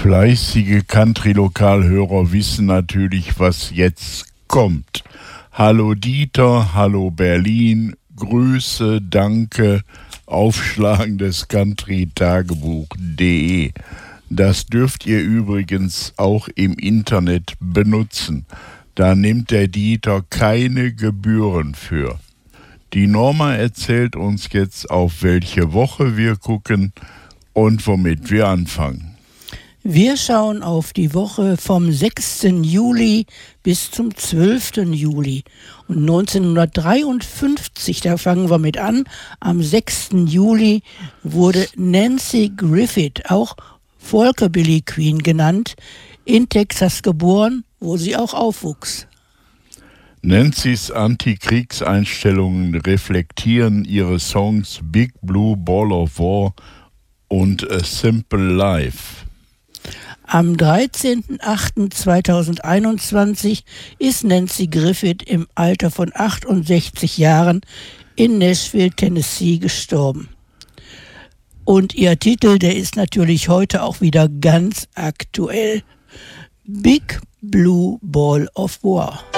Fleißige Country-Lokalhörer wissen natürlich, was jetzt kommt. Hallo Dieter, hallo Berlin, Grüße, danke, aufschlagendes Country-Tagebuch.de. Das dürft ihr übrigens auch im Internet benutzen. Da nimmt der Dieter keine Gebühren für. Die Norma erzählt uns jetzt, auf welche Woche wir gucken und womit wir anfangen. Wir schauen auf die Woche vom 6. Juli bis zum 12. Juli. Und 1953, da fangen wir mit an, am 6. Juli wurde Nancy Griffith, auch Folkabilly Queen genannt, in Texas geboren, wo sie auch aufwuchs. Nancys Antikriegseinstellungen reflektieren ihre Songs Big Blue Ball of War und A Simple Life. Am 13.08.2021 ist Nancy Griffith im Alter von 68 Jahren in Nashville, Tennessee gestorben. Und ihr Titel, der ist natürlich heute auch wieder ganz aktuell. Big Blue Ball of War.